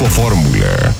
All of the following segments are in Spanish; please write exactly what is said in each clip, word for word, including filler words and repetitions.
Grupo Fórmula.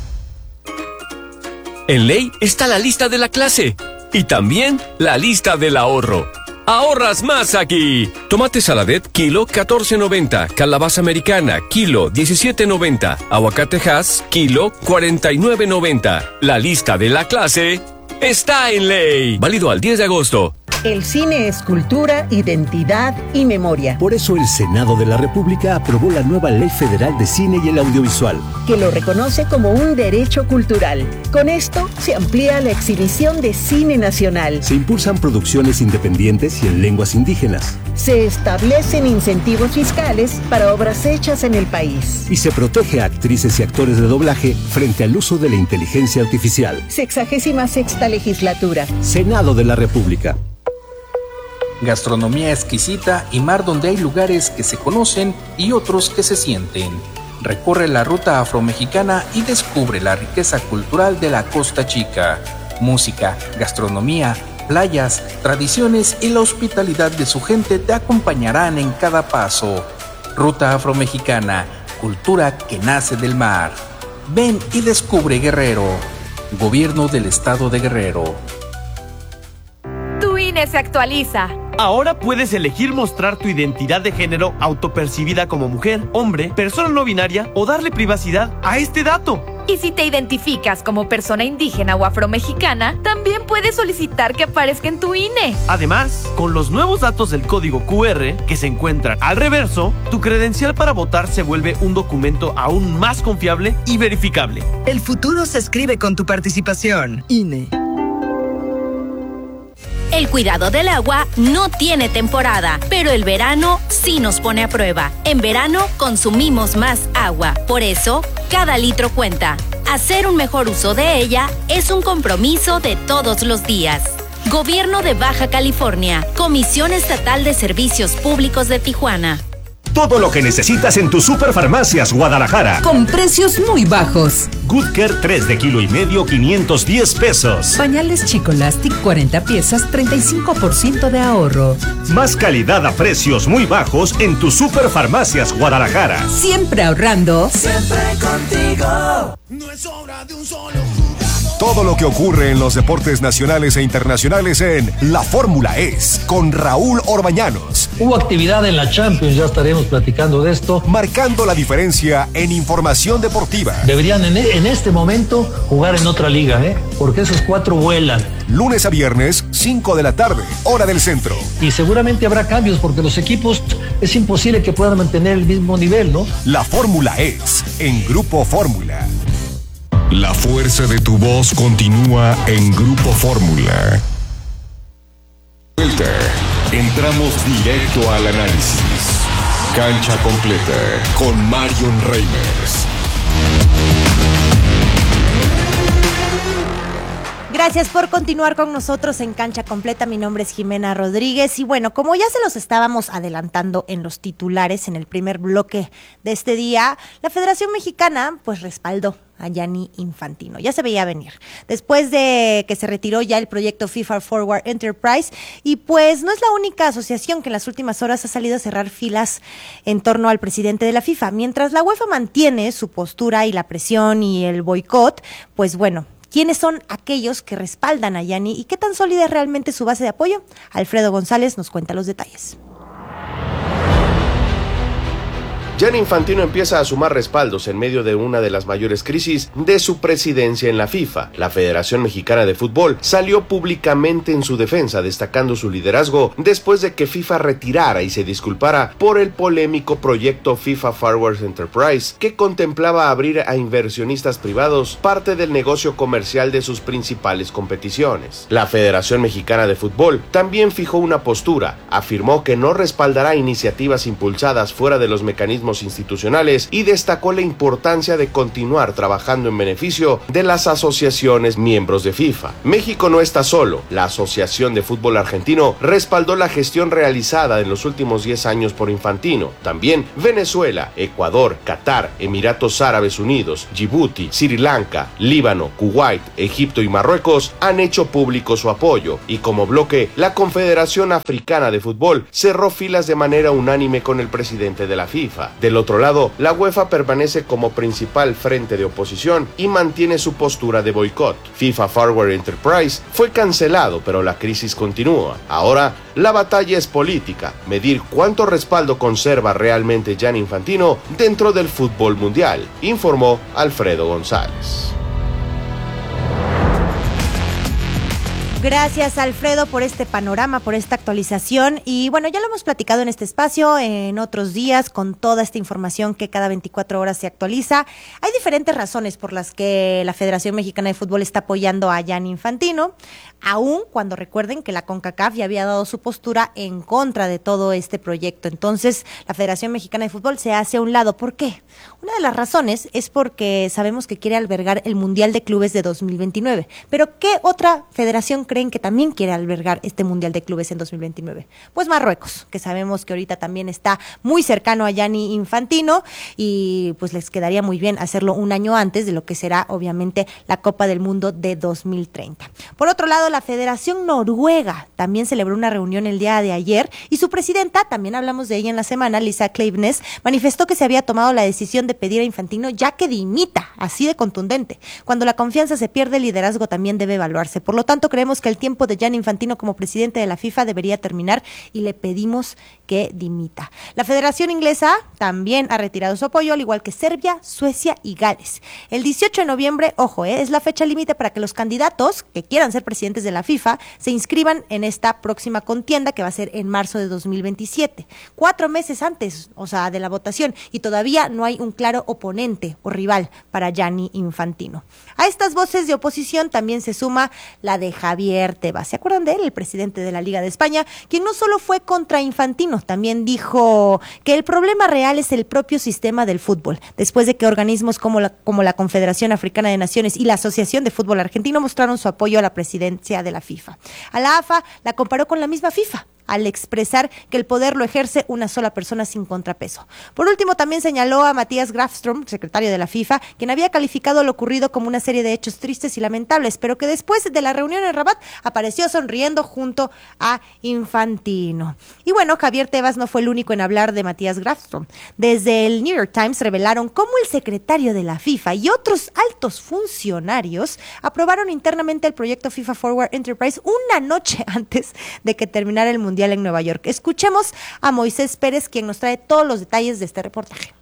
En Ley está la lista de la clase y también la lista del ahorro. ¡Ahorras más aquí! Tomate Saladet, kilo catorce noventa. Calabaza americana, kilo diecisiete noventa. Aguacate Hass, kilo cuarenta y nueve noventa. La lista de la clase está en Ley. Válido al diez de agosto. El cine es cultura, identidad y memoria. Por eso el Senado de la República aprobó la nueva Ley Federal de Cine y el Audiovisual, que lo reconoce como un derecho cultural. Con esto se amplía la exhibición de cine nacional. Se impulsan producciones independientes y en lenguas indígenas. Se establecen incentivos fiscales para obras hechas en el país. Y se protege a actrices y actores de doblaje frente al uso de la inteligencia artificial. Sexagésima sexta legislatura. Senado de la República. Gastronomía exquisita y mar donde hay lugares que se conocen y otros que se sienten. Recorre la ruta afromexicana y descubre la riqueza cultural de la Costa Chica. Música, gastronomía, playas, tradiciones y la hospitalidad de su gente te acompañarán en cada paso. Ruta afromexicana, cultura que nace del mar. Ven y descubre Guerrero. Gobierno del Estado de Guerrero. Tu I N E se actualiza. Ahora puedes elegir mostrar tu identidad de género autopercibida como mujer, hombre, persona no binaria o darle privacidad a este dato. Y si te identificas como persona indígena o afromexicana, también puedes solicitar que aparezca en tu I N E. Además, con los nuevos datos del código cu erre que se encuentran al reverso, tu credencial para votar se vuelve un documento aún más confiable y verificable. El futuro se escribe con tu participación. I N E. El cuidado del agua no tiene temporada, pero el verano sí nos pone a prueba. En verano consumimos más agua, por eso cada litro cuenta. Hacer un mejor uso de ella es un compromiso de todos los días. Gobierno de Baja California, Comisión Estatal de Servicios Públicos de Tijuana. Todo lo que necesitas en tu Superfarmacias Guadalajara. Con precios muy bajos. Good Care tres de kilo y medio, quinientos diez pesos. Pañales Chicolastic cuarenta piezas, treinta y cinco por ciento de ahorro. Más calidad a precios muy bajos en tu Superfarmacias Guadalajara. Siempre ahorrando. Siempre contigo. No es obra de un solo jugador. Todo lo que ocurre en los deportes nacionales e internacionales en La Fórmula Es, con Raúl Orbañanos. Hubo actividad en la Champions, ya estaremos platicando de esto. Marcando la diferencia en información deportiva. Deberían en, en este momento jugar en otra liga, ¿eh? Porque esos cuatro vuelan. Lunes a viernes, cinco de la tarde, hora del centro. Y seguramente habrá cambios porque los equipos es imposible que puedan mantener el mismo nivel, ¿no? La Fórmula Es, en Grupo Fórmula. La fuerza de tu voz continúa en Grupo Fórmula. Entramos directo al análisis. Cancha completa con Marion Reimers. Gracias por continuar con nosotros en Cancha Completa. Mi nombre es Jimena Rodríguez y bueno, como ya se los estábamos adelantando en los titulares en el primer bloque de este día, la Federación Mexicana pues respaldó a Gianni Infantino. Ya se veía venir. Después de que se retiró ya el proyecto FIFA Forward Enterprise y pues no es la única asociación que en las últimas horas ha salido a cerrar filas en torno al presidente de la FIFA. Mientras la UEFA mantiene su postura y la presión y el boicot, pues bueno, ¿quiénes son aquellos que respaldan a Gianni y qué tan sólida es realmente su base de apoyo? Alfredo González nos cuenta los detalles. Gianni Infantino empieza a sumar respaldos en medio de una de las mayores crisis de su presidencia en la FIFA. La Federación Mexicana de Fútbol salió públicamente en su defensa, destacando su liderazgo después de que FIFA retirara y se disculpara por el polémico proyecto FIFA Forward Enterprise, que contemplaba abrir a inversionistas privados parte del negocio comercial de sus principales competiciones. La Federación Mexicana de Fútbol también fijó una postura, afirmó que no respaldará iniciativas impulsadas fuera de los mecanismos institucionales y destacó la importancia de continuar trabajando en beneficio de las asociaciones miembros de FIFA. México no está solo. La Asociación de Fútbol Argentino respaldó la gestión realizada en los últimos diez años por Infantino. También Venezuela, Ecuador, Qatar, Emiratos Árabes Unidos, Djibouti, Sri Lanka, Líbano, Kuwait, Egipto y Marruecos han hecho público su apoyo. Y como bloque, la Confederación Africana de Fútbol cerró filas de manera unánime con el presidente de la FIFA. Del otro lado, la UEFA permanece como principal frente de oposición y mantiene su postura de boicot. FIFA Forward Enterprise fue cancelado, pero la crisis continúa. Ahora, la batalla es política, medir cuánto respaldo conserva realmente Gianni Infantino dentro del fútbol mundial, informó Alfredo González. Gracias, Alfredo, por este panorama, por esta actualización. Y bueno, ya lo hemos platicado en este espacio, en otros días, con toda esta información que cada veinticuatro horas se actualiza. Hay diferentes razones por las que la Federación Mexicana de Fútbol está apoyando a Gianni Infantino, aun cuando recuerden que la CONCACAF ya había dado su postura en contra de todo este proyecto. Entonces, la Federación Mexicana de Fútbol se hace a un lado. ¿Por qué? Una de las razones es porque sabemos que quiere albergar el Mundial de Clubes de dos mil veintinueve. Pero, ¿qué otra federación creen que también quiere albergar este Mundial de Clubes en dos mil veintinueve? Pues Marruecos, que sabemos que ahorita también está muy cercano a Gianni Infantino y pues les quedaría muy bien hacerlo un año antes de lo que será obviamente la Copa del Mundo de dos mil treinta. Por otro lado, la Federación Noruega también celebró una reunión el día de ayer y su presidenta, también hablamos de ella en la semana, Lisa Klaveness, manifestó que se había tomado la decisión de pedir a Infantino ya que dimita, así de contundente. Cuando la confianza se pierde, el liderazgo también debe evaluarse. Por lo tanto, creemos que el tiempo de Gianni Infantino como presidente de la FIFA debería terminar y le pedimos que dimita. La Federación Inglesa también ha retirado su apoyo, al igual que Serbia, Suecia y Gales. El dieciocho de noviembre, ojo, eh, es la fecha límite para que los candidatos que quieran ser presidentes de la FIFA se inscriban en esta próxima contienda que va a ser en marzo de dos mil veintisiete. Cuatro meses antes, o sea, de la votación, y todavía no hay un claro oponente o rival para Gianni Infantino. A estas voces de oposición también se suma la de Javier Tebas. ¿Se acuerdan de él? El presidente de la Liga de España, quien no solo fue contra Infantino, también dijo que el problema real es el propio sistema del fútbol, después de que organismos como la, como la Confederación Africana de Naciones y la Asociación de Fútbol Argentino mostraron su apoyo a la presidencia de la FIFA. A la A F A la comparó con la misma FIFA, al expresar que el poder lo ejerce una sola persona sin contrapeso. Por último, también señaló a Matías Grafström, secretario de la FIFA, quien había calificado lo ocurrido como una serie de hechos tristes y lamentables, pero que después de la reunión en Rabat apareció sonriendo junto a Infantino. Y bueno, Javier Tebas no fue el único en hablar de Matías Grafström. Desde el New York Times revelaron cómo el secretario de la FIFA y otros altos funcionarios aprobaron internamente el proyecto FIFA Forward Enterprise una noche antes de que terminara el Mundial en Nueva York. Escuchemos a Moisés Pérez, quien nos trae todos los detalles de este reportaje.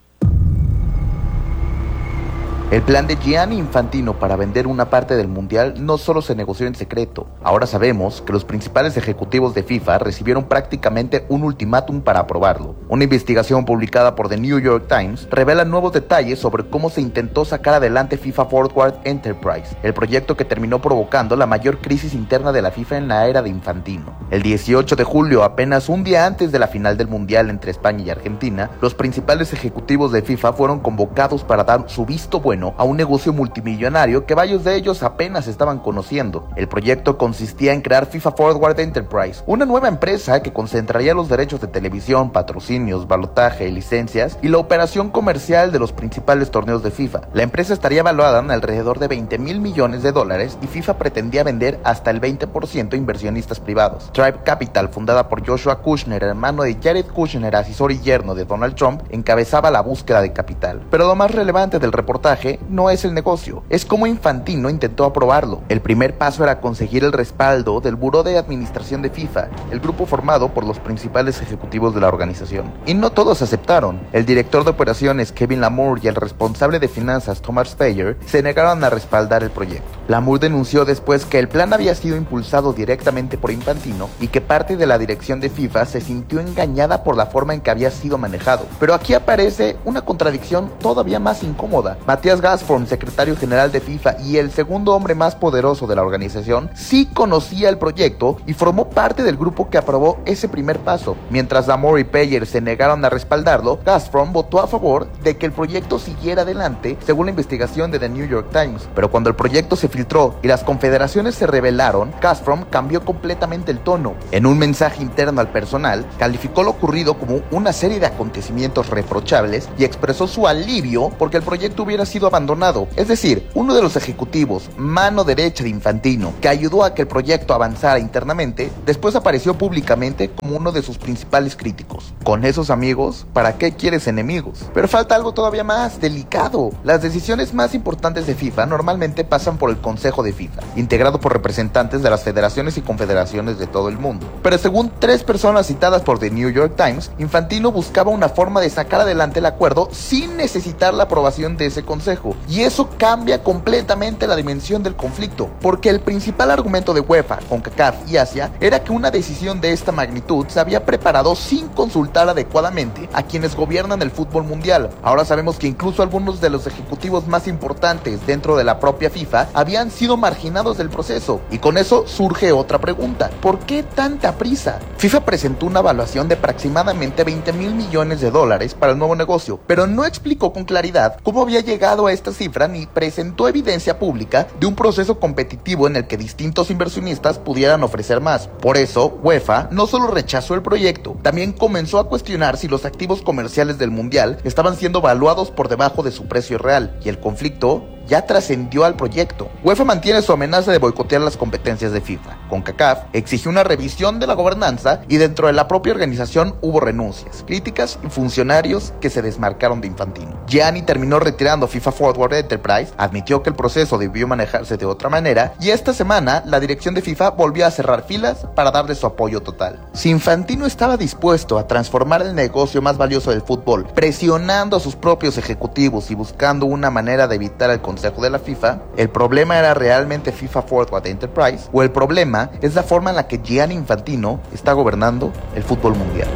El plan de Gianni Infantino para vender una parte del Mundial no solo se negoció en secreto. Ahora sabemos que los principales ejecutivos de FIFA recibieron prácticamente un ultimátum para aprobarlo. Una investigación publicada por The New York Times revela nuevos detalles sobre cómo se intentó sacar adelante FIFA Forward Enterprise, el proyecto que terminó provocando la mayor crisis interna de la FIFA en la era de Infantino. El dieciocho de julio, apenas un día antes de la final del Mundial entre España y Argentina, los principales ejecutivos de FIFA fueron convocados para dar su visto bueno a un negocio multimillonario que varios de ellos apenas estaban conociendo. El proyecto consistía en crear FIFA Forward Enterprise, una nueva empresa que concentraría los derechos de televisión, patrocinios, balotaje, licencias y la operación comercial de los principales torneos de FIFA. La empresa estaría valuada en alrededor de veinte mil millones de dólares y FIFA pretendía vender hasta el veinte por ciento a inversionistas privados. Tribe Capital, fundada por Joshua Kushner, hermano de Jared Kushner, asesor y yerno de Donald Trump, encabezaba la búsqueda de capital. Pero lo más relevante del reportaje no es el negocio, es cómo Infantino intentó aprobarlo. El primer paso era conseguir el respaldo del Buró de Administración de FIFA, el grupo formado por los principales ejecutivos de la organización. Y no todos aceptaron. El director de operaciones Kevin Lamour y el responsable de finanzas Thomas Speyer se negaron a respaldar el proyecto. Lamour denunció después que el plan había sido impulsado directamente por Infantino y que parte de la dirección de FIFA se sintió engañada por la forma en que había sido manejado. Pero aquí aparece una contradicción todavía más incómoda. Matías Grafström, secretario general de FIFA y el segundo hombre más poderoso de la organización, sí conocía el proyecto y formó parte del grupo que aprobó ese primer paso. Mientras Lamour y Speyer se negaron a respaldarlo, Grafström votó a favor de que el proyecto siguiera adelante, según la investigación de The New York Times. Pero cuando el proyecto se filtró y las confederaciones se rebelaron, Gazprom cambió completamente el tono. En un mensaje interno al personal, calificó lo ocurrido como una serie de acontecimientos reprochables y expresó su alivio porque el proyecto hubiera sido abandonado. Es decir, uno de los ejecutivos, mano derecha de Infantino, que ayudó a que el proyecto avanzara internamente, después apareció públicamente como uno de sus principales críticos. Con esos amigos, ¿para qué quieres enemigos? Pero falta algo todavía más delicado. Las decisiones más importantes de FIFA normalmente pasan por el Consejo de FIFA, integrado por representantes de las federaciones y confederaciones de todo el mundo. Pero según tres personas citadas por The New York Times, Infantino buscaba una forma de sacar adelante el acuerdo sin necesitar la aprobación de ese consejo. Y eso cambia completamente la dimensión del conflicto, porque el principal argumento de UEFA, CONCACAF y Asia era que una decisión de esta magnitud se había preparado sin consultar adecuadamente a quienes gobiernan el fútbol mundial. Ahora sabemos que incluso algunos de los ejecutivos más importantes dentro de la propia FIFA habían sido marginados del proceso. Y con eso surge otra pregunta: ¿por qué tanta prisa? FIFA presentó una evaluación de aproximadamente veinte mil millones de dólares para el nuevo negocio, pero no explicó con claridad cómo había llegado a esta cifra ni presentó evidencia pública de un proceso competitivo en el que distintos inversionistas pudieran ofrecer más. Por eso, UEFA no solo rechazó el proyecto, también comenzó a cuestionar si los activos comerciales del mundial estaban siendo valuados por debajo de su precio real, y el conflicto ya trascendió al proyecto. UEFA mantiene su amenaza de boicotear las competencias de FIFA. CONCACAF exigió una revisión de la gobernanza y dentro de la propia organización hubo renuncias, críticas y funcionarios que se desmarcaron de Infantino. Gianni terminó retirando FIFA Forward Enterprise, admitió que el proceso debió manejarse de otra manera y esta semana la dirección de FIFA volvió a cerrar filas para darle su apoyo total. Si Infantino estaba dispuesto a transformar el negocio más valioso del fútbol, presionando a sus propios ejecutivos y buscando una manera de evitar el consejo de la FIFA, ¿el problema era realmente FIFA Forward Enterprise? ¿O el problema es la forma en la que Gianni Infantino está gobernando el fútbol mundial?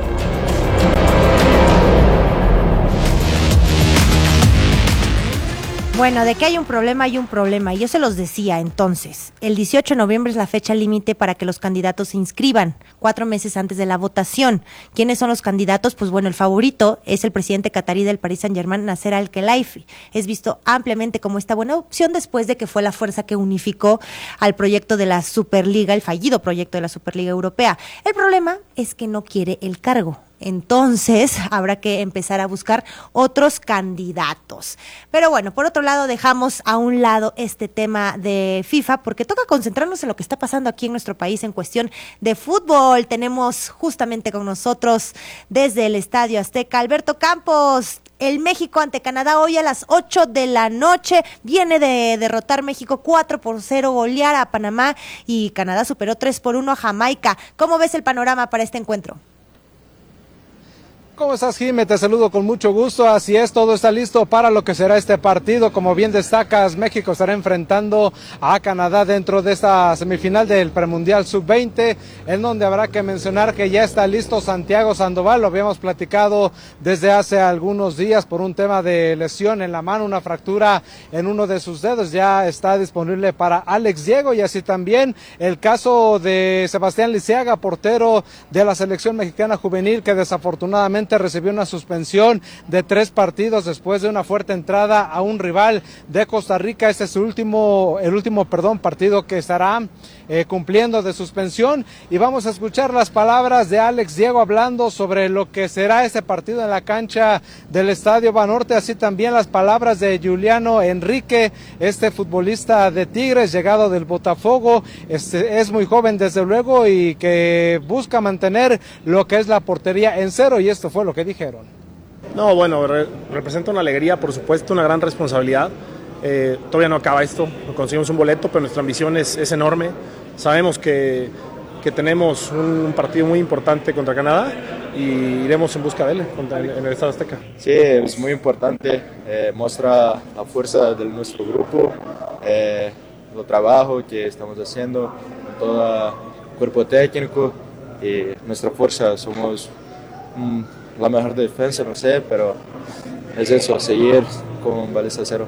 Bueno, de que hay un problema, hay un problema. Y yo se los decía entonces. El dieciocho de noviembre es la fecha límite para que los candidatos se inscriban, cuatro meses antes de la votación. ¿Quiénes son los candidatos? Pues bueno, el favorito es el presidente catarí del Paris Saint-Germain, Nasser Al-Khelaifi. Es visto ampliamente como esta buena opción después de que fue la fuerza que unificó al proyecto de la Superliga, el fallido proyecto de la Superliga Europea. El problema es que no quiere el cargo. Entonces habrá que empezar a buscar otros candidatos. Pero bueno, por otro lado dejamos a un lado este tema de FIFA porque toca concentrarnos en lo que está pasando aquí en nuestro país en cuestión de fútbol. Tenemos justamente con nosotros desde el Estadio Azteca Alberto Campos. El México ante Canadá hoy a las ocho de la noche. Viene de derrotar México cuatro por cero, golear a Panamá y Canadá superó tres por uno a Jamaica. ¿Cómo ves el panorama para este encuentro? ¿Cómo estás, Jimé? Te saludo con mucho gusto. Así es, todo está listo para lo que será este partido. Como bien destacas, México estará enfrentando a Canadá dentro de esta semifinal del premundial sub veinte, en donde habrá que mencionar que ya está listo Santiago Sandoval. Lo habíamos platicado desde hace algunos días por un tema de lesión en la mano, una fractura en uno de sus dedos. Ya está disponible para Alex Diego y así también el caso de Sebastián Lisiaga, portero de la selección mexicana juvenil, que desafortunadamente recibió una suspensión de tres partidos después de una fuerte entrada a un rival de Costa Rica. Este es su último, el último, perdón, partido que estará eh, cumpliendo de suspensión. Y vamos a escuchar las palabras de Alex Diego hablando sobre lo que será este partido en la cancha del Estadio Banorte. Así también las palabras de Juliano Enrique, este futbolista de Tigres, llegado del Botafogo. Este, es muy joven desde luego y que busca mantener lo que es la portería en cero, y esto fue lo que dijeron. No, bueno, re representa una alegría, por supuesto, una gran responsabilidad. Eh, todavía no acaba esto, conseguimos un boleto, pero nuestra ambición es, es enorme. Sabemos que, que tenemos un partido muy importante contra Canadá y iremos en busca de él contra el, en el Estadio Azteca. Sí, es muy importante, eh, muestra la fuerza de nuestro grupo, eh, el trabajo que estamos haciendo con todo el cuerpo técnico y nuestra fuerza. Somos mm, la mejor defensa, no sé, pero es eso, seguir con baliza cero.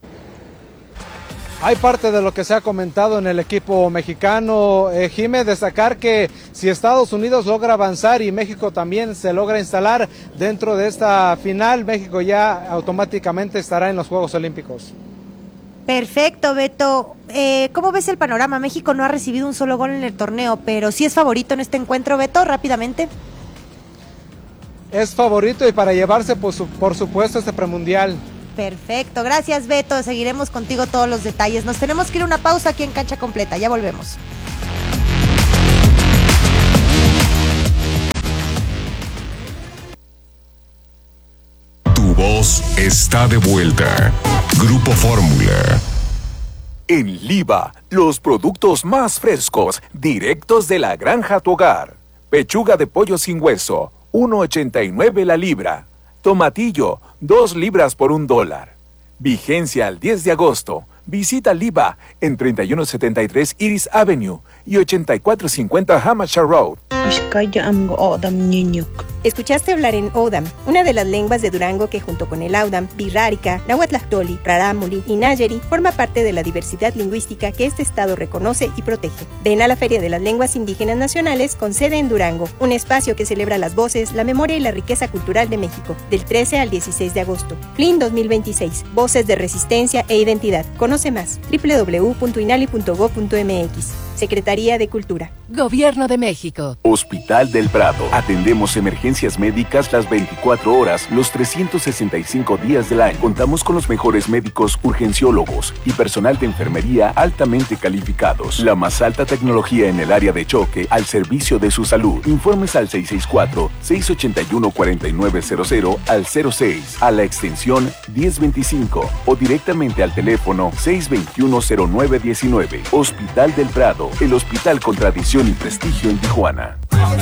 Hay parte de lo que se ha comentado en el equipo mexicano, eh, Jimé, destacar que si Estados Unidos logra avanzar y México también se logra instalar dentro de esta final, México ya automáticamente estará en los Juegos Olímpicos. Perfecto, Beto. Eh, ¿Cómo ves el panorama? México no ha recibido un solo gol en el torneo, pero sí es favorito en este encuentro, Beto, rápidamente. Es favorito y para llevarse, por, su, por supuesto, este premundial. Perfecto, gracias, Beto. Seguiremos contigo todos los detalles. Nos tenemos que ir a una pausa aquí en Cancha Completa. Ya volvemos. Tu voz está de vuelta. Grupo Fórmula. En Liva, los productos más frescos, directos de la granja a tu hogar. Pechuga de pollo sin hueso, uno ochenta y nueve la libra. Tomatillo, dos libras por un dólar. Vigencia al diez de agosto. Visita Liva en treinta y uno setenta y tres Iris Avenue y ochenta y cuatro cincuenta Hampshire Road. Escuchaste hablar en Odam, una de las lenguas de Durango que junto con el Audam, Birrárica, Nahuatlactoli, Rarámuri y Nayeri forma parte de la diversidad lingüística que este estado reconoce y protege. Ven a la Feria de las Lenguas Indígenas Nacionales con sede en Durango, un espacio que celebra las voces, la memoria y la riqueza cultural de México, del trece al dieciséis de agosto. F L I N dos mil veintiséis, Voces de Resistencia e Identidad. Conoce más, doble u doble u doble u punto inali punto gob punto eme equis. Secretaría de Cultura. Gobierno de México. Hospital del Prado. Atendemos emergencias médicas las veinticuatro horas, los trescientos sesenta y cinco días del año. Contamos con los mejores médicos urgenciólogos y personal de enfermería altamente calificados. La más alta tecnología en el área de choque al servicio de su salud. Informes al seis seis cuatro, seis ocho uno, cuatro nueve cero cero al cero seis, a la extensión diez veinticinco o directamente al teléfono seis dos uno, cero nueve uno nueve. Hospital del Prado. El hospital con tradición y prestigio en Tijuana.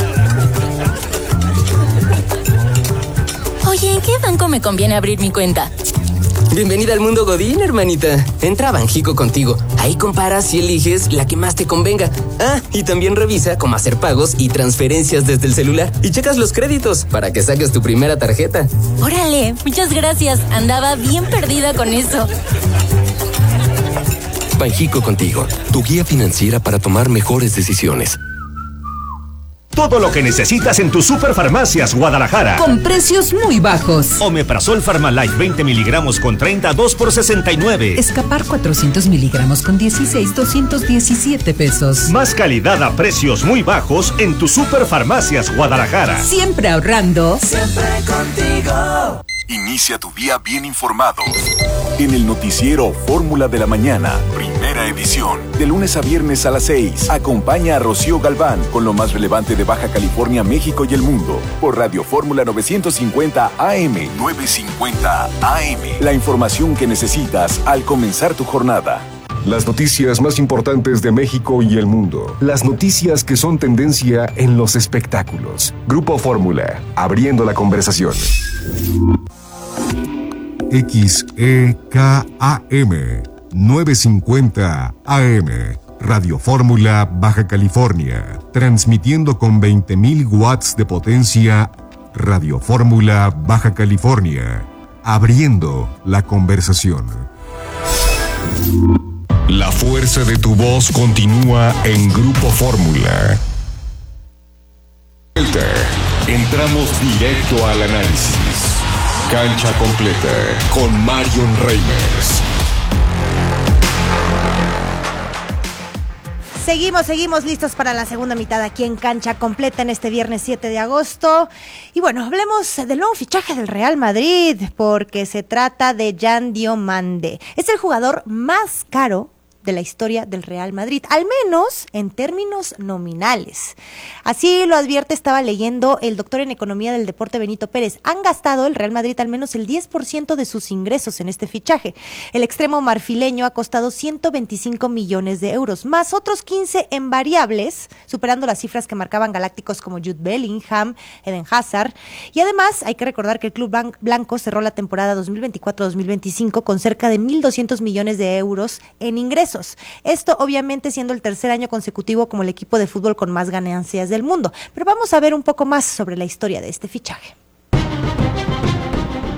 Oye, ¿en qué banco me conviene abrir mi cuenta? Bienvenida al mundo Godín, hermanita. Entra a Banjico contigo. Ahí comparas y eliges la que más te convenga. Ah, y también revisa cómo hacer pagos y transferencias desde el celular. Y checas los créditos para que saques tu primera tarjeta. Órale, muchas gracias. Andaba bien perdida con eso. Banjico contigo, tu guía financiera para tomar mejores decisiones. Todo lo que necesitas en tus Superfarmacias Guadalajara. Con precios muy bajos. Omeprazol Pharmalife veinte miligramos con treinta, dos por sesenta y nueve. Escapar cuatrocientos miligramos con dieciséis, doscientos diecisiete pesos. Más calidad a precios muy bajos en tus Superfarmacias Guadalajara. Siempre ahorrando. Siempre contigo. Inicia tu día bien informado. En el noticiero Fórmula de la Mañana, primera edición. De lunes a viernes a las seis. Acompaña a Rocío Galván con lo más relevante de Baja California, México y el mundo. Por Radio Fórmula novecientos cincuenta A M. novecientos cincuenta A M. La información que necesitas al comenzar tu jornada. Las noticias más importantes de México y el mundo. Las noticias que son tendencia en los espectáculos. Grupo Fórmula, abriendo la conversación. X E K A M novecientos cincuenta A M. Radio Fórmula Baja California. Transmitiendo con veinte mil watts de potencia. Radio Fórmula Baja California. Abriendo la conversación. La fuerza de tu voz continúa en Grupo Fórmula. Entramos directo al análisis. Cancha completa con Marion Reimers. Seguimos, seguimos listos para la segunda mitad aquí en Cancha Completa en este viernes siete de agosto. Y bueno, hablemos del nuevo fichaje del Real Madrid, porque se trata de Yan Diomande. Es el jugador más caro de la historia del Real Madrid, al menos en términos nominales. Así lo advierte, estaba leyendo, el doctor en economía del deporte Benito Pérez. Han gastado el Real Madrid al menos el diez por ciento de sus ingresos en este fichaje. El extremo marfileño ha costado ciento veinticinco millones de euros, más otros quince en variables, superando las cifras que marcaban galácticos como Jude Bellingham, Eden Hazard. Y además hay que recordar que el club blanco cerró la temporada dos mil veinticuatro dos mil veinticinco con cerca de mil doscientos millones de euros en ingresos. Esto obviamente siendo el tercer año consecutivo como el equipo de fútbol con más ganancias del mundo. Pero vamos a ver un poco más sobre la historia de este fichaje.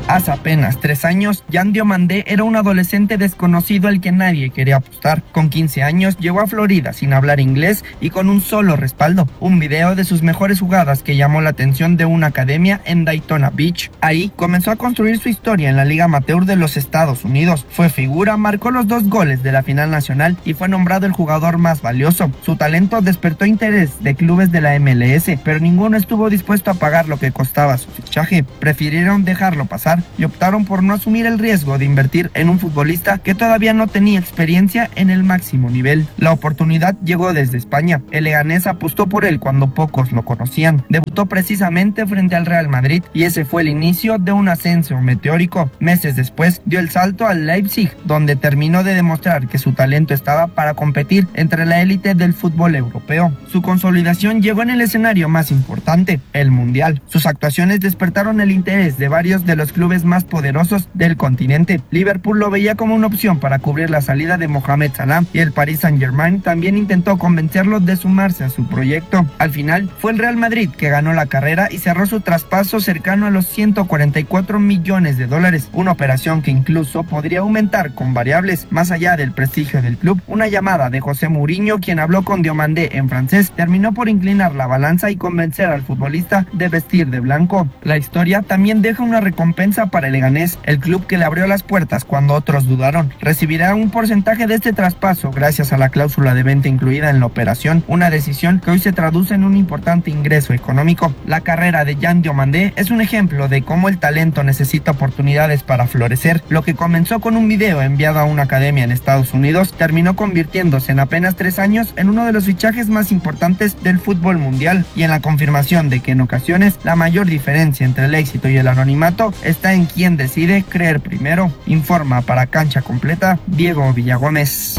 Hace apenas tres años, Yan Diomandé era un adolescente desconocido al que nadie quería apostar. Con quince años, llegó a Florida sin hablar inglés y con un solo respaldo, un video de sus mejores jugadas que llamó la atención de una academia en Daytona Beach. Ahí comenzó a construir su historia en la Liga Amateur de los Estados Unidos. Fue figura, marcó los dos goles de la final nacional y fue nombrado el jugador más valioso. Su talento despertó interés de clubes de la M L S, pero ninguno estuvo dispuesto a pagar lo que costaba su fichaje. Prefirieron dejarlo pasar y optaron por no asumir el riesgo de invertir en un futbolista que todavía no tenía experiencia en el máximo nivel. La oportunidad llegó desde España. El Leganés apostó por él cuando pocos lo conocían. Debutó precisamente frente al Real Madrid y ese fue el inicio de un ascenso meteórico. Meses después dio el salto al Leipzig, donde terminó de demostrar que su talento estaba para competir entre la élite del fútbol europeo. Su consolidación llegó en el escenario más importante, el Mundial. Sus actuaciones despertaron el interés de varios de los clubes más poderosos del continente. Liverpool lo veía como una opción para cubrir la salida de Mohamed Salah y el Paris Saint-Germain también intentó convencerlo de sumarse a su proyecto. Al final fue el Real Madrid que ganó la carrera y cerró su traspaso cercano a los ciento cuarenta y cuatro millones de dólares, una operación que incluso podría aumentar con variables. Más allá del prestigio del club, una llamada de José Mourinho, quien habló con Diomandé en francés, terminó por inclinar la balanza y convencer al futbolista de vestir de blanco. La historia también deja una recompensa para el Leganés, el club que le abrió las puertas cuando otros dudaron. Recibirá un porcentaje de este traspaso gracias a la cláusula de venta incluida en la operación, una decisión que hoy se traduce en un importante ingreso económico. La carrera de Yan Diomandé es un ejemplo de cómo el talento necesita oportunidades para florecer. Lo que comenzó con un video enviado a una academia en Estados Unidos terminó convirtiéndose en apenas tres años en uno de los fichajes más importantes del fútbol mundial y en la confirmación de que en ocasiones la mayor diferencia entre el éxito y el anonimato está en quién decide creer primero. Informa para Cancha Completa Diego Villagómez.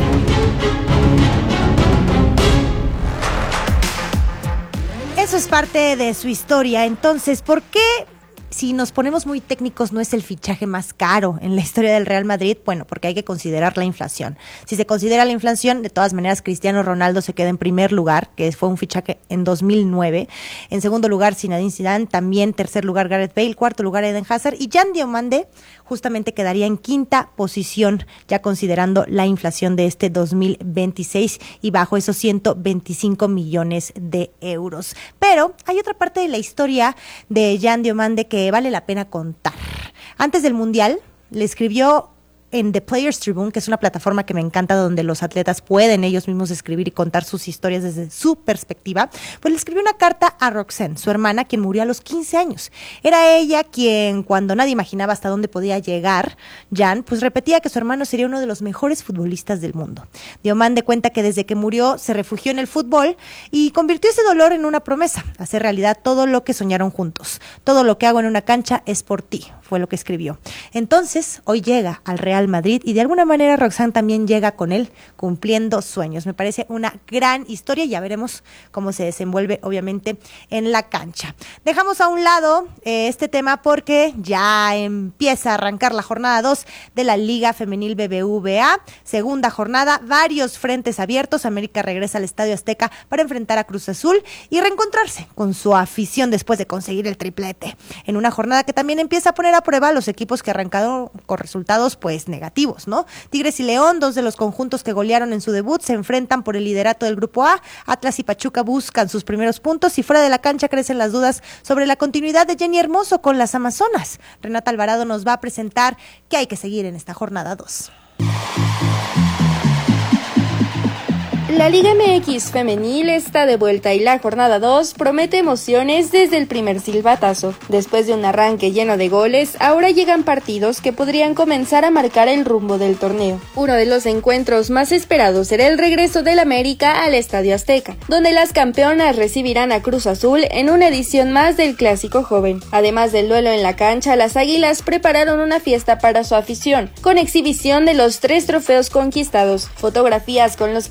Eso es parte de su historia. Entonces, ¿por qué, si nos ponemos muy técnicos, no es el fichaje más caro en la historia del Real Madrid? Bueno, porque hay que considerar la inflación. Si se considera la inflación, de todas maneras, Cristiano Ronaldo se queda en primer lugar, que fue un fichaje en dos mil nueve. En segundo lugar, Zinedine Zidane. También tercer lugar, Gareth Bale. Cuarto lugar, Eden Hazard. Y Yan Diomandé justamente quedaría en quinta posición, ya considerando la inflación de este dos mil veintiséis y bajo esos ciento veinticinco millones de euros. Pero hay otra parte de la historia de Yan Diomandé que vale la pena contar. Antes del Mundial, le escribió en The Players Tribune, que es una plataforma que me encanta, donde los atletas pueden ellos mismos escribir y contar sus historias desde su perspectiva, pues le escribió una carta a Roxanne, su hermana, quien murió a los quince años. Era ella quien, cuando nadie imaginaba hasta dónde podía llegar Yan, pues repetía que su hermano sería uno de los mejores futbolistas del mundo. Diomandé cuenta que desde que murió se refugió en el fútbol y convirtió ese dolor en una promesa, hacer realidad todo lo que soñaron juntos. Todo lo que hago en una cancha es por ti, fue lo que escribió. Entonces, hoy llega al Real Madrid y de alguna manera Roxanne también llega con él, cumpliendo sueños. Me parece una gran historia y ya veremos cómo se desenvuelve obviamente en la cancha. Dejamos a un lado eh, este tema porque ya empieza a arrancar la jornada dos de la Liga Femenil B B V A, segunda jornada, varios frentes abiertos. América regresa al Estadio Azteca para enfrentar a Cruz Azul y reencontrarse con su afición después de conseguir el triplete, en una jornada que también empieza a poner a prueba a los equipos que arrancaron con resultados pues negativos, ¿no? Tigres y León, dos de los conjuntos que golearon en su debut, se enfrentan por el liderato del Grupo A. Atlas y Pachuca buscan sus primeros puntos y fuera de la cancha crecen las dudas sobre la continuidad de Jenny Hermoso con las Amazonas. Renata Alvarado nos va a presentar qué hay que seguir en esta jornada dos. La Liga M X femenil está de vuelta y la jornada dos promete emociones desde el primer silbatazo. Después de un arranque lleno de goles, ahora llegan partidos que podrían comenzar a marcar el rumbo del torneo. Uno de los encuentros más esperados será el regreso del América al Estadio Azteca, donde las campeonas recibirán a Cruz Azul en una edición más del Clásico Joven. Además del duelo en la cancha, las Águilas prepararon una fiesta para su afición, con exhibición de los tres trofeos conquistados, fotografías con los campeonatos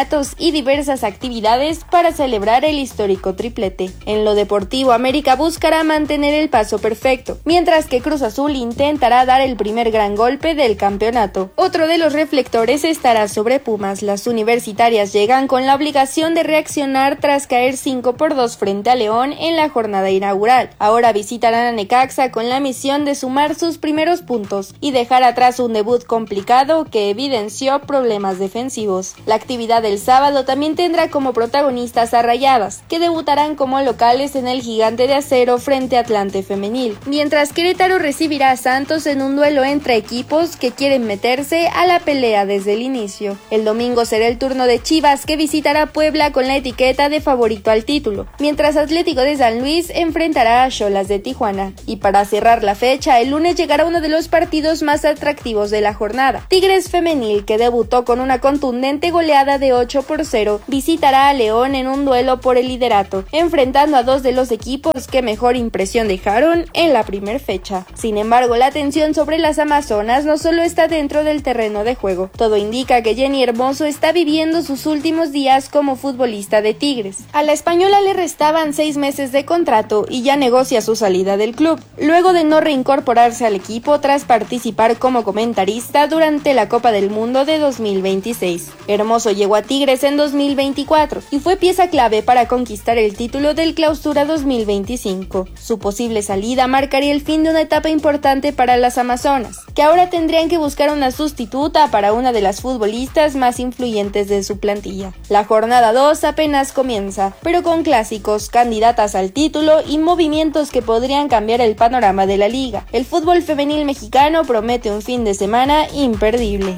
campeonatos y diversas actividades para celebrar el histórico triplete. En lo deportivo, América buscará mantener el paso perfecto, mientras que Cruz Azul intentará dar el primer gran golpe del campeonato. Otro de los reflectores estará sobre Pumas. Las universitarias llegan con la obligación de reaccionar tras caer cinco por dos frente a León en la jornada inaugural. Ahora visitarán a Necaxa con la misión de sumar sus primeros puntos y dejar atrás un debut complicado que evidenció problemas defensivos. La actividad del sábado también tendrá como protagonistas a Rayadas, que debutarán como locales en el Gigante de Acero frente a Atlante Femenil, mientras Querétaro recibirá a Santos en un duelo entre equipos que quieren meterse a la pelea desde el inicio. El domingo será el turno de Chivas, que visitará Puebla con la etiqueta de favorito al título, mientras Atlético de San Luis enfrentará a Xolas de Tijuana. Y para cerrar la fecha, el lunes llegará uno de los partidos más atractivos de la jornada. Tigres Femenil, que debutó con una contundente goleada de ocho por cero, visitará a León en un duelo por el liderato, enfrentando a dos de los equipos que mejor impresión dejaron en la primer fecha. Sin embargo, la atención sobre las Amazonas no solo está dentro del terreno de juego. Todo indica que Jenny Hermoso está viviendo sus últimos días como futbolista de Tigres. A la española le restaban seis meses de contrato y ya negocia su salida del club, luego de no reincorporarse al equipo tras participar como comentarista durante la Copa del Mundo de dos mil veintiséis. Hermoso llegó a Tigres en dos mil veinticuatro y fue pieza clave para conquistar el título del Clausura dos mil veinticinco. Su posible salida marcaría el fin de una etapa importante para las Amazonas, que ahora tendrían que buscar una sustituta para una de las futbolistas más influyentes de su plantilla. La jornada dos apenas comienza, pero con clásicos, candidatas al título y movimientos que podrían cambiar el panorama de la liga. El fútbol femenil mexicano promete un fin de semana imperdible.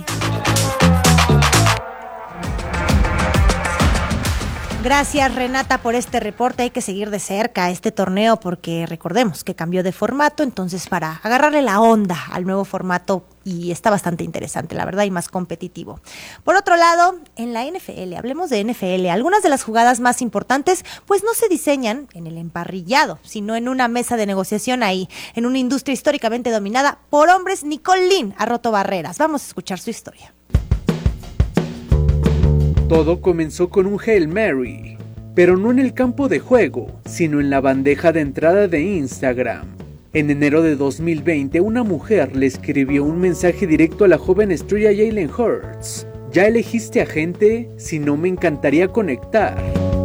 Gracias, Renata, por este reporte. Hay que seguir de cerca este torneo porque recordemos que cambió de formato, entonces para agarrarle la onda al nuevo formato, y está bastante interesante, la verdad, y más competitivo. Por otro lado, en la N F L, hablemos de N F L, algunas de las jugadas más importantes pues no se diseñan en el emparrillado, sino en una mesa de negociación ahí, en una industria históricamente dominada por hombres. Nicole Lynn ha roto barreras. Vamos a escuchar su historia. Todo comenzó con un Hail Mary, pero no en el campo de juego, sino en la bandeja de entrada de Instagram. En enero de dos mil veinte, una mujer le escribió un mensaje directo a la joven estrella Jalen Hurts. ¿Ya elegiste agente? Si no, me encantaría conectar.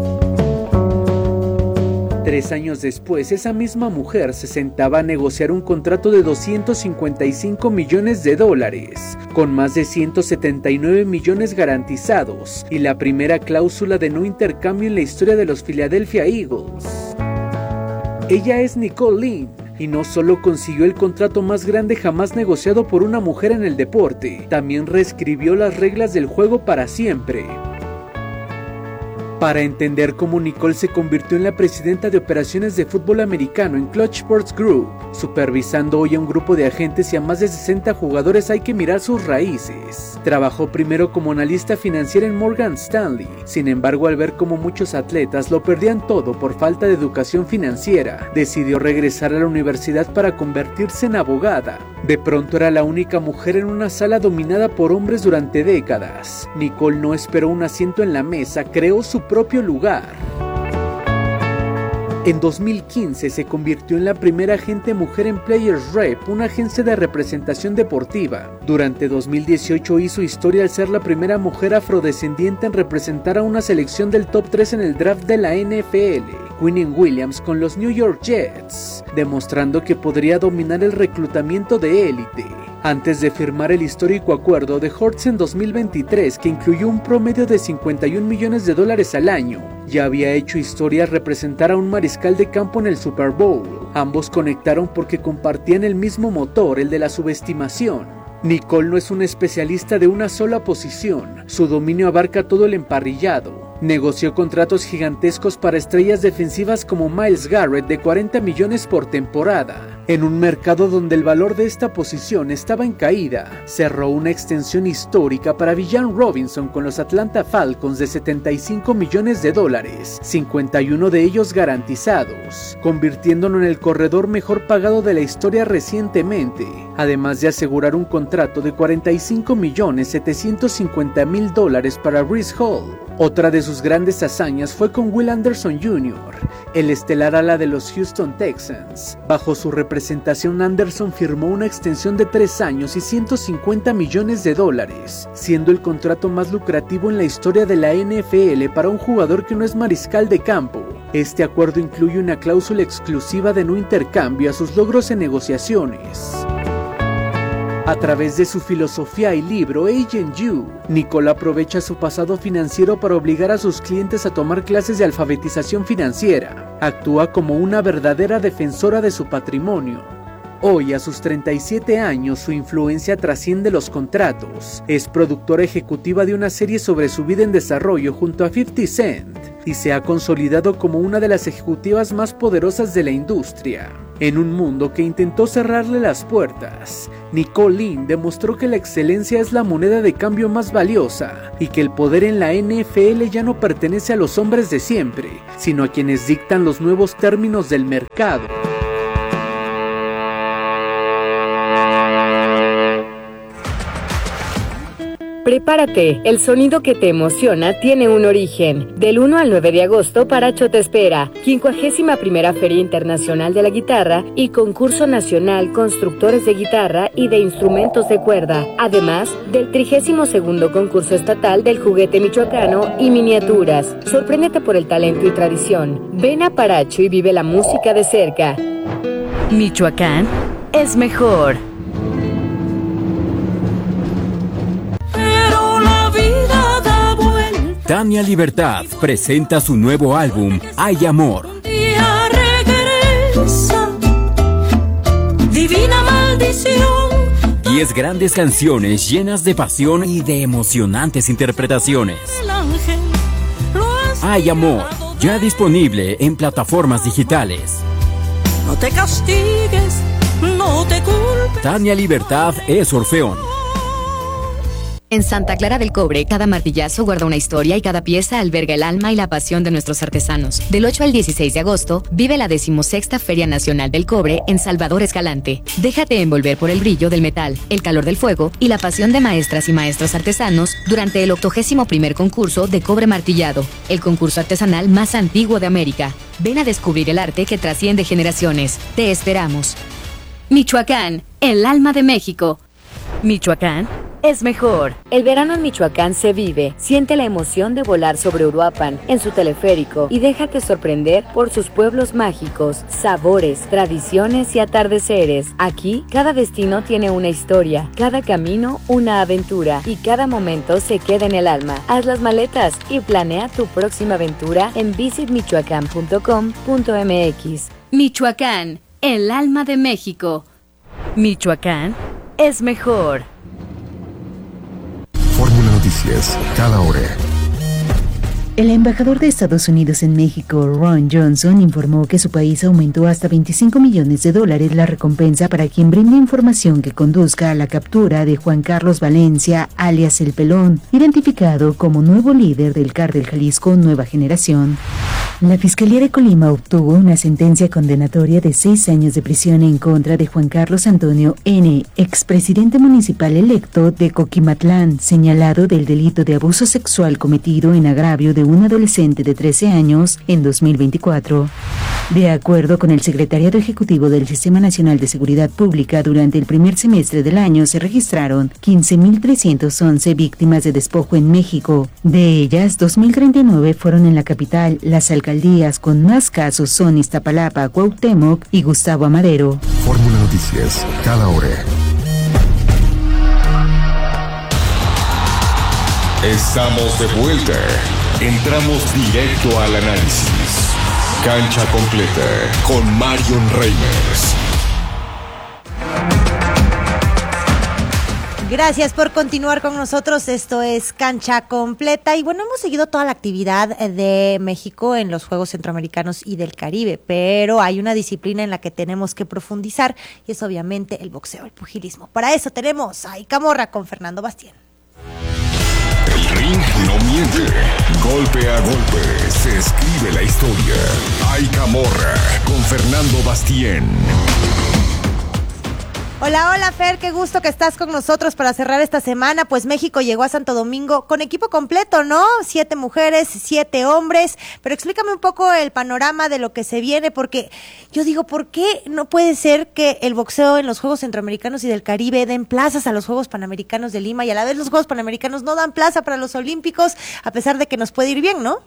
Tres años después, esa misma mujer se sentaba a negociar un contrato de doscientos cincuenta y cinco millones de dólares, con más de ciento setenta y nueve millones garantizados, y la primera cláusula de no intercambio en la historia de los Philadelphia Eagles. Ella es Nicole Lynn, y no solo consiguió el contrato más grande jamás negociado por una mujer en el deporte, también reescribió las reglas del juego para siempre. Para entender cómo Nicole se convirtió en la presidenta de operaciones de fútbol americano en Clutch Sports Group, supervisando hoy a un grupo de agentes y a más de sesenta jugadores, hay que mirar sus raíces. Trabajó primero como analista financiera en Morgan Stanley, sin embargo, al ver cómo muchos atletas lo perdían todo por falta de educación financiera, decidió regresar a la universidad para convertirse en abogada. De pronto era la única mujer en una sala dominada por hombres durante décadas. Nicole no esperó un asiento en la mesa, creó su propio lugar. En dos mil quince se convirtió en la primera agente mujer en Players Rep, una agencia de representación deportiva. Durante dos mil dieciocho hizo historia al ser la primera mujer afrodescendiente en representar a una selección del top tres en el draft de la N F L, Quinnen Williams con los New York Jets, demostrando que podría dominar el reclutamiento de élite. Antes de firmar el histórico acuerdo de Hurts en dos mil veintitrés, que incluyó un promedio de cincuenta y un millones de dólares al año, ya había hecho historia al representar a un mariscal de campo en el Super Bowl. Ambos conectaron porque compartían el mismo motor, el de la subestimación. Nicole no es una especialista de una sola posición, su dominio abarca todo el emparrillado. Negoció contratos gigantescos para estrellas defensivas como Myles Garrett de cuarenta millones por temporada. En un mercado donde el valor de esta posición estaba en caída, cerró una extensión histórica para Villan Robinson con los Atlanta Falcons de setenta y cinco millones de dólares, cincuenta y uno de ellos garantizados, convirtiéndolo en el corredor mejor pagado de la historia recientemente, además de asegurar un contrato de cuarenta y cinco millones setecientos cincuenta mil dólares para Breece Hall. Otra de sus grandes hazañas fue con Will Anderson junior, el estelar ala de los Houston Texans. Bajo su representación, Anderson firmó una extensión de tres años y ciento cincuenta millones de dólares, siendo el contrato más lucrativo en la historia de la N F L para un jugador que no es mariscal de campo. Este acuerdo incluye una cláusula exclusiva de no intercambio a sus logros en negociaciones. A través de su filosofía y libro Agent You, Nicole aprovecha su pasado financiero para obligar a sus clientes a tomar clases de alfabetización financiera. Actúa como una verdadera defensora de su patrimonio. Hoy, a sus treinta y siete años, su influencia trasciende los contratos. Es productora ejecutiva de una serie sobre su vida en desarrollo junto a fifty cent y se ha consolidado como una de las ejecutivas más poderosas de la industria. En un mundo que intentó cerrarle las puertas, Nicole Lynn demostró que la excelencia es la moneda de cambio más valiosa y que el poder en la N F L ya no pertenece a los hombres de siempre, sino a quienes dictan los nuevos términos del mercado. Prepárate, el sonido que te emociona tiene un origen. Del uno al nueve de agosto, Paracho te espera. quincuagésima primera Feria Internacional de la Guitarra y Concurso Nacional Constructores de Guitarra y de Instrumentos de Cuerda. Además del trigésimo segundo Concurso Estatal del Juguete Michoacano y Miniaturas. Sorpréndete por el talento y tradición. Ven a Paracho y vive la música de cerca. Michoacán es mejor. Tania Libertad presenta su nuevo álbum, Hay Amor. Día regresa, divina maldición. Diez grandes canciones llenas de pasión y de emocionantes interpretaciones. El ángel lo has Hay Amor, ya disponible en plataformas digitales. No te castigues, no te culpes. Tania Libertad es Orfeón. En Santa Clara del Cobre, cada martillazo guarda una historia y cada pieza alberga el alma y la pasión de nuestros artesanos. Del ocho al dieciséis de agosto, vive la decimosexta Feria Nacional del Cobre en Salvador Escalante. Déjate envolver por el brillo del metal, el calor del fuego y la pasión de maestras y maestros artesanos durante el octogésimo primer concurso de cobre martillado, el concurso artesanal más antiguo de América. Ven a descubrir el arte que trasciende generaciones. Te esperamos. Michoacán, el alma de México. Michoacán es mejor. El verano en Michoacán se vive. Siente la emoción de volar sobre Uruapan en su teleférico y déjate sorprender por sus pueblos mágicos, sabores, tradiciones y atardeceres. Aquí, cada destino tiene una historia, cada camino una aventura y cada momento se queda en el alma. Haz las maletas y planea tu próxima aventura en visit michoacán punto com punto m x. Michoacán, el alma de México. Michoacán es mejor. Fórmula Noticias, cada hora. El embajador de Estados Unidos en México, Ron Johnson, informó que su país aumentó hasta veinticinco millones de dólares la recompensa para quien brinde información que conduzca a la captura de Juan Carlos Valencia, alias El Pelón, identificado como nuevo líder del Cártel Jalisco Nueva Generación. La Fiscalía de Colima obtuvo una sentencia condenatoria de seis años de prisión en contra de Juan Carlos Antonio N., expresidente municipal electo de Coquimatlán, señalado del delito de abuso sexual cometido en agravio de un adolescente de trece años en dos mil veinticuatro. De acuerdo con el Secretariado Ejecutivo del Sistema Nacional de Seguridad Pública, durante el primer semestre del año se registraron quince mil trescientas once víctimas de despojo en México. De ellas, dos mil treinta y nueve fueron en la capital. Las alcaldías con más casos son Iztapalapa, Cuauhtémoc y Gustavo Amadero. Fórmula Noticias, cada hora. Estamos de vuelta. Entramos directo al análisis. Cancha completa con Marion Reimers. Gracias por continuar con nosotros. Esto es Cancha Completa. Y bueno, hemos seguido toda la actividad de México en los Juegos Centroamericanos y del Caribe, pero hay una disciplina en la que tenemos que profundizar y es obviamente el boxeo, el pugilismo. Para eso tenemos a Camorra con Fernando Bastien. El ring no miente. Golpe a golpe se escribe la historia. Hay Camorra con Fernando Bastien. Hola, hola Fer, qué gusto que estás con nosotros para cerrar esta semana. Pues México llegó a Santo Domingo con equipo completo, ¿no? Siete mujeres, siete hombres, pero explícame un poco el panorama de lo que se viene, porque yo digo, ¿por qué no puede ser que el boxeo en los Juegos Centroamericanos y del Caribe den plazas a los Juegos Panamericanos de Lima y a la vez los Juegos Panamericanos no dan plaza para los Olímpicos, a pesar de que nos puede ir bien, ¿no?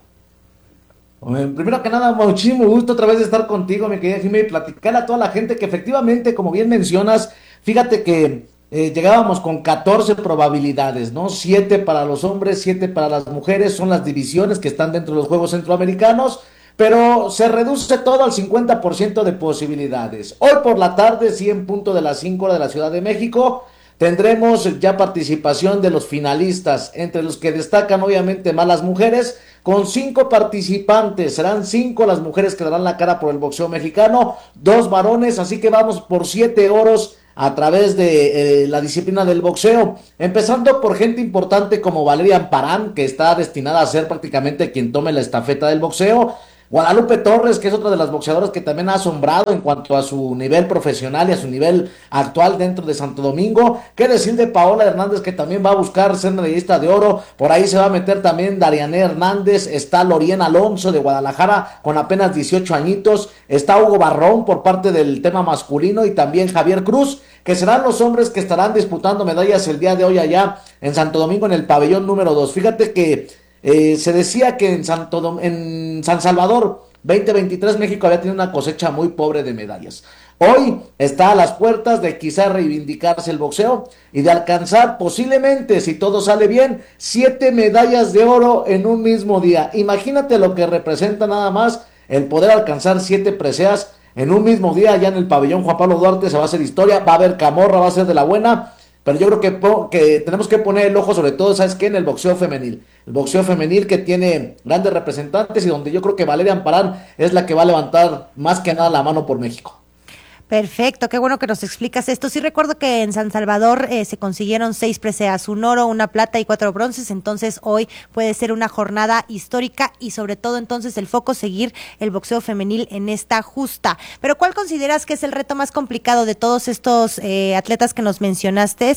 Primero que nada, muchísimo gusto otra vez de estar contigo, mi querida Jimmy, y platicar a toda la gente que efectivamente, como bien mencionas, fíjate que eh, llegábamos con catorce probabilidades, ¿no? siete para los hombres, siete para las mujeres, son las divisiones que están dentro de los Juegos Centroamericanos, pero se reduce todo al cincuenta por ciento de posibilidades. Hoy por la tarde, sí, en punto de las cinco horas de la Ciudad de México, tendremos ya participación de los finalistas, entre los que destacan obviamente más las mujeres, con cinco participantes, serán cinco las mujeres que darán la cara por el boxeo mexicano, dos varones, así que vamos por siete oros a través de eh, la disciplina del boxeo, empezando por gente importante como Valeria Amparán, que está destinada a ser prácticamente quien tome la estafeta del boxeo, Guadalupe Torres, que es otra de las boxeadoras que también ha asombrado en cuanto a su nivel profesional y a su nivel actual dentro de Santo Domingo. Qué decir de Paola Hernández, que también va a buscar ser medallista de oro. Por ahí se va a meter también Dariané Hernández. Está Lorien Alonso de Guadalajara con apenas dieciocho añitos. Está Hugo Barrón por parte del tema masculino y también Javier Cruz, que serán los hombres que estarán disputando medallas el día de hoy allá en Santo Domingo en el pabellón número dos. Fíjate que Eh, se decía que en, Santo Dom- en San Salvador veinte veintitrés México había tenido una cosecha muy pobre de medallas. Hoy está a las puertas de quizá reivindicarse el boxeo y de alcanzar posiblemente, si todo sale bien, siete medallas de oro en un mismo día. Imagínate lo que representa nada más el poder alcanzar siete preseas en un mismo día allá en el pabellón Juan Pablo Duarte. Se va a hacer historia, va a haber camorra, va a ser de la buena. Pero yo creo que, que tenemos que poner el ojo sobre todo, ¿sabes qué? En el boxeo femenil. El boxeo femenil que tiene grandes representantes y donde yo creo que Valeria Amparán es la que va a levantar más que nada la mano por México. Perfecto, qué bueno que nos explicas esto. Sí recuerdo que en San Salvador eh, se consiguieron seis preseas, un oro, una plata y cuatro bronces, entonces hoy puede ser una jornada histórica y sobre todo entonces el foco seguir el boxeo femenil en esta justa. Pero ¿cuál consideras que es el reto más complicado de todos estos eh, atletas que nos mencionaste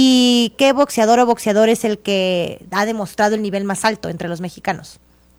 y qué boxeador o boxeador es el que ha demostrado el nivel más alto entre los mexicanos?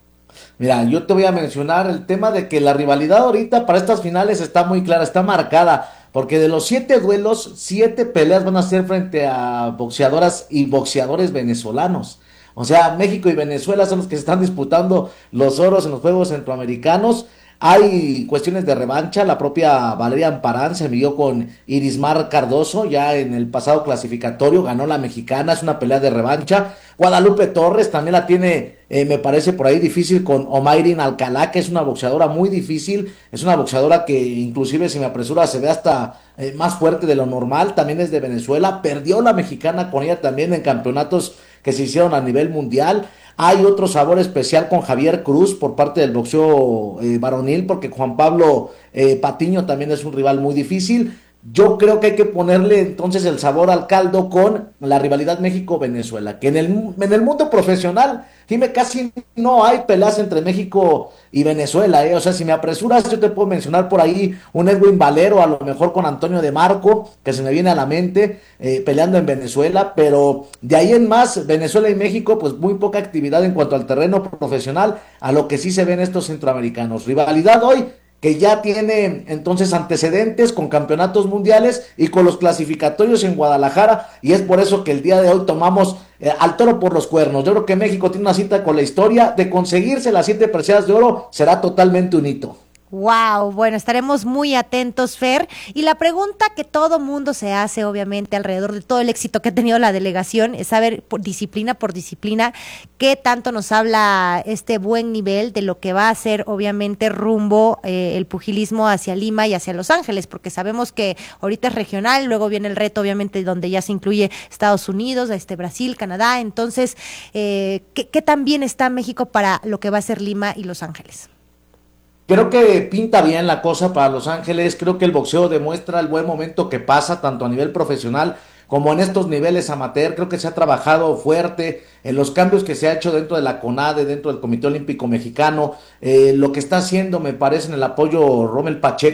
Mira, yo te voy a mencionar el tema de que la rivalidad ahorita para estas finales está muy clara, está marcada, porque de los siete duelos, siete peleas van a ser frente a boxeadoras y boxeadores venezolanos. O sea, México y Venezuela son los que se están disputando los oros en los Juegos Centroamericanos. Hay cuestiones de revancha, la propia Valeria Amparán se midió con Irismar Cardoso ya en el pasado clasificatorio, ganó la mexicana, es una pelea de revancha. Guadalupe Torres también la tiene, eh, me parece por ahí difícil con Omairin Alcalá, que es una boxeadora muy difícil, es una boxeadora que inclusive si me apresura se ve hasta eh, más fuerte de lo normal, también es de Venezuela, perdió la mexicana con ella también en campeonatos que se hicieron a nivel mundial. Hay otro sabor especial con Javier Cruz por parte del boxeo eh, varonil, porque Juan Pablo eh, Patiño también es un rival muy difícil. Yo creo que hay que ponerle entonces el sabor al caldo con la rivalidad México-Venezuela, que en el, en el mundo profesional, dime, casi no hay peleas entre México y Venezuela, ¿eh? O sea, si me apresuras, yo te puedo mencionar por ahí un Edwin Valero, a lo mejor con Antonio de Marco, que se me viene a la mente, eh, peleando en Venezuela, pero de ahí en más, Venezuela y México, pues muy poca actividad en cuanto al terreno profesional, a lo que sí se ven estos centroamericanos. Rivalidad hoy, que ya tiene entonces antecedentes con campeonatos mundiales y con los clasificatorios en Guadalajara, y es por eso que el día de hoy tomamos eh, al toro por los cuernos. Yo creo que México tiene una cita con la historia, de conseguirse las siete preseas de oro será totalmente un hito. Wow, bueno, estaremos muy atentos, Fer. Y la pregunta que todo mundo se hace, obviamente, alrededor de todo el éxito que ha tenido la delegación, es saber, por disciplina por disciplina, qué tanto nos habla este buen nivel de lo que va a ser, obviamente, rumbo eh, el pugilismo hacia Lima y hacia Los Ángeles, porque sabemos que ahorita es regional, luego viene el reto, obviamente, donde ya se incluye Estados Unidos, este Brasil, Canadá. Entonces, eh, ¿qué, qué tan bien está México para lo que va a ser Lima y Los Ángeles? Creo que pinta bien la cosa para Los Ángeles, creo que el boxeo demuestra el buen momento que pasa, tanto a nivel profesional como en estos niveles amateur. Creo que se ha trabajado fuerte en los cambios que se ha hecho dentro de la CONADE, dentro del Comité Olímpico Mexicano, eh, lo que está haciendo, me parece, en el apoyo Rommel Pacheco,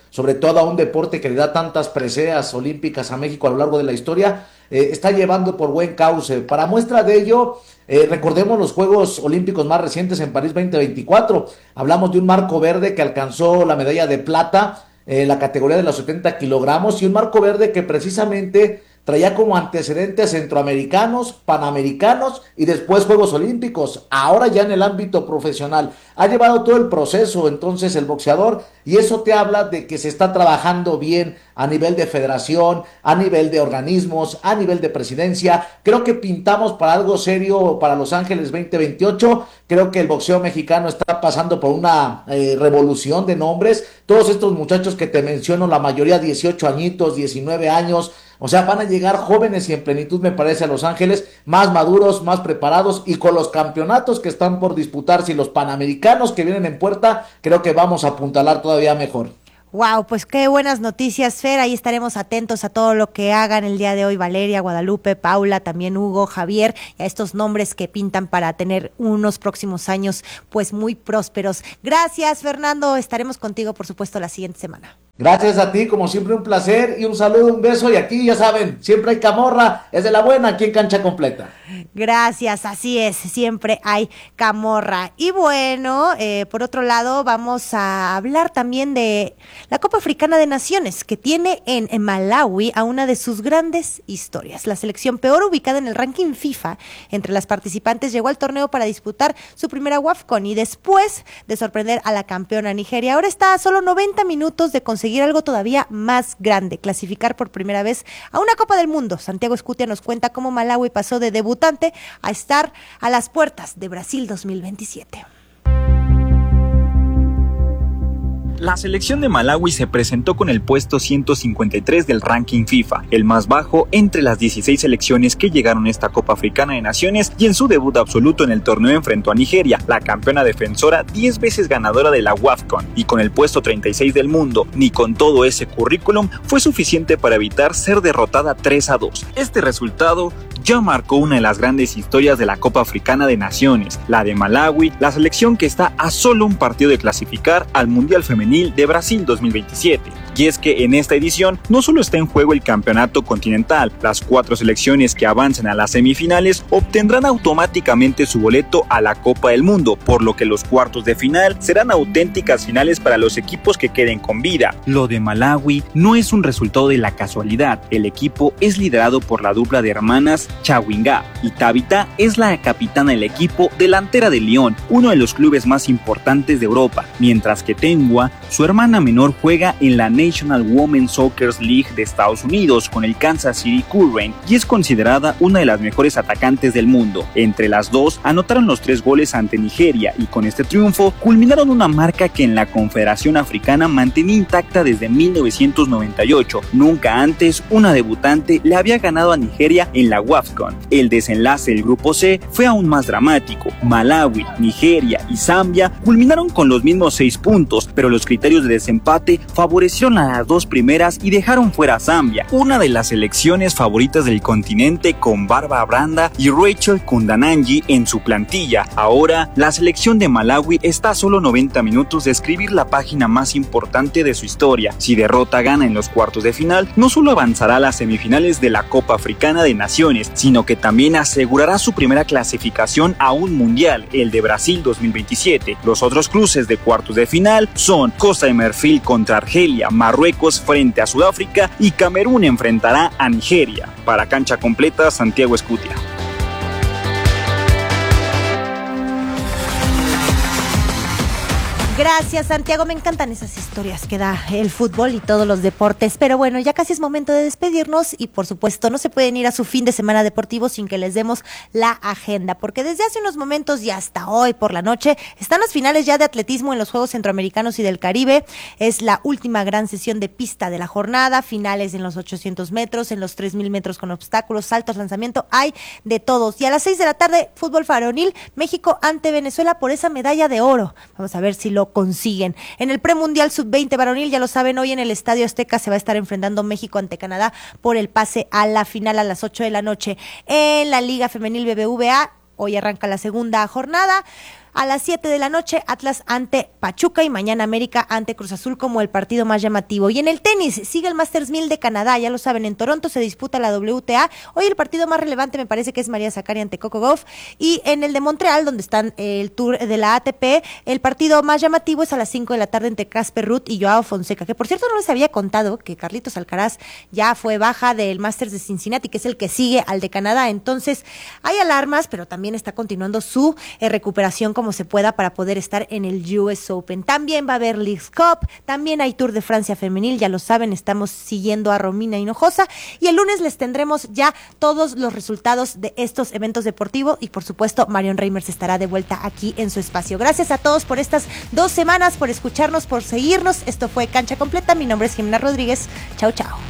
sobre todo a un deporte que le da tantas preseas olímpicas a México a lo largo de la historia, eh, está llevando por buen cauce. Para muestra de ello, eh, recordemos los Juegos Olímpicos más recientes en París veinte veinticuatro. Hablamos de un Marco Verde que alcanzó la medalla de plata en la categoría de los setenta kilogramos, y un Marco Verde que precisamente traía como antecedentes centroamericanos, panamericanos y después Juegos Olímpicos. Ahora ya en el ámbito profesional ha llevado todo el proceso entonces el boxeador, y eso te habla de que se está trabajando bien a nivel de federación, a nivel de organismos, a nivel de presidencia. Creo que pintamos para algo serio para Los Ángeles veinte veintiocho. Creo que el boxeo mexicano está pasando por una eh, revolución de nombres. Todos estos muchachos que te menciono, la mayoría dieciocho añitos, diecinueve años, o sea, van a llegar jóvenes y en plenitud, me parece, a Los Ángeles, más maduros, más preparados, y con los campeonatos que están por disputarse y los panamericanos que vienen en puerta, creo que vamos a apuntalar todavía mejor. Wow, pues qué buenas noticias, Fer. Ahí estaremos atentos a todo lo que hagan el día de hoy Valeria, Guadalupe, Paula, también Hugo, Javier, y a estos nombres que pintan para tener unos próximos años pues muy prósperos. Gracias, Fernando. Estaremos contigo, por supuesto, la siguiente semana. Gracias a ti, como siempre un placer y un saludo, un beso, y aquí ya saben, siempre hay camorra, es de la buena aquí en Cancha Completa. Gracias, así es, siempre hay camorra. Y bueno, eh, por otro lado vamos a hablar también de la Copa Africana de Naciones, que tiene en, en Malawi a una de sus grandes historias. La selección peor ubicada en el ranking FIFA entre las participantes llegó al torneo para disputar su primera WAFCON y después de sorprender a la campeona Nigeria, ahora está a solo noventa minutos de conseguir algo todavía más grande, clasificar por primera vez a una Copa del Mundo. Santiago Escutia nos cuenta cómo Malawi pasó de debutante a estar a las puertas de Brasil dos mil veintisiete. La selección de Malawi se presentó con el puesto ciento cincuenta y tres del ranking FIFA, el más bajo entre las dieciséis selecciones que llegaron a esta Copa Africana de Naciones, y en su debut absoluto en el torneo enfrentó a Nigeria, la campeona defensora, diez veces ganadora de la WAFCON, y con el puesto treinta y seis del mundo, ni con todo ese currículum fue suficiente para evitar ser derrotada tres a dos. Este resultado ya marcó una de las grandes historias de la Copa Africana de Naciones, la de Malawi, la selección que está a solo un partido de clasificar al Mundial Femenil de Brasil dos mil veintisiete. Y es que en esta edición no solo está en juego el campeonato continental, las cuatro selecciones que avancen a las semifinales obtendrán automáticamente su boleto a la Copa del Mundo, por lo que los cuartos de final serán auténticas finales para los equipos que queden con vida. Lo de Malawi no es un resultado de la casualidad, el equipo es liderado por la dupla de hermanas Chawinga, y Tabitha es la capitana del equipo, delantera de Lyon, uno de los clubes más importantes de Europa, mientras que Tengwa, su hermana menor, juega en la National Women's Soccer League de Estados Unidos con el Kansas City Current y es considerada una de las mejores atacantes del mundo. Entre las dos anotaron los tres goles ante Nigeria y con este triunfo culminaron una marca que en la Confederación Africana mantenía intacta desde mil novecientos noventa y ocho. Nunca antes una debutante le había ganado a Nigeria en la WAFCON. El desenlace del grupo C fue aún más dramático. Malawi, Nigeria y Zambia culminaron con los mismos seis puntos, pero los criterios de desempate favorecieron a las dos primeras y dejaron fuera a Zambia, una de las selecciones favoritas del continente con Barbara Branda y Rachel Kundananji en su plantilla. Ahora, la selección de Malawi está a solo noventa minutos de escribir la página más importante de su historia. Si derrota gana en los cuartos de final, no solo avanzará a las semifinales de la Copa Africana de Naciones, sino que también asegurará su primera clasificación a un mundial, el de Brasil dos mil veintisiete. Los otros cruces de cuartos de final son Costa de Marfil contra Argelia, Marruecos frente a Sudáfrica y Camerún enfrentará a Nigeria. Para Cancha Completa, Santiago Escutia. Gracias, Santiago. Me encantan esas historias que da el fútbol y todos los deportes. Pero bueno, ya casi es momento de despedirnos y por supuesto no se pueden ir a su fin de semana deportivo sin que les demos la agenda, porque desde hace unos momentos y hasta hoy por la noche están las finales ya de atletismo en los Juegos Centroamericanos y del Caribe. Es la última gran sesión de pista de la jornada, finales en los ochocientos metros, en los tres mil metros con obstáculos, saltos, lanzamiento, hay de todos. Y a las seis de la tarde, fútbol varonil, México ante Venezuela por esa medalla de oro. Vamos a ver si lo consiguen. En el premundial sub veinte varonil, ya lo saben, hoy en el Estadio Azteca se va a estar enfrentando México ante Canadá por el pase a la final a las ocho de la noche. En la Liga Femenil B B V A, hoy arranca la segunda jornada. A las siete de la noche, Atlas ante Pachuca y mañana América ante Cruz Azul como el partido más llamativo. Y en el tenis, sigue el Masters mil de Canadá, ya lo saben, en Toronto se disputa la W T A. Hoy el partido más relevante me parece que es María Sakkari ante Coco Gauff. Y en el de Montreal, donde están el Tour de la A T P, el partido más llamativo es a las cinco de la tarde entre Casper Ruud y Joao Fonseca, que por cierto no les había contado que Carlitos Alcaraz ya fue baja del Masters de Cincinnati, que es el que sigue al de Canadá. Entonces hay alarmas, pero también está continuando su eh, recuperación como se pueda para poder estar en el U S Open. También va a haber Leagues Cup, también hay Tour de Francia femenil, ya lo saben, estamos siguiendo a Romina Hinojosa y el lunes les tendremos ya todos los resultados de estos eventos deportivos y por supuesto Marion Reimers estará de vuelta aquí en su espacio. Gracias a todos por estas dos semanas, por escucharnos, por seguirnos. Esto fue Cancha Completa, mi nombre es Jimena Rodríguez. Chao, chao.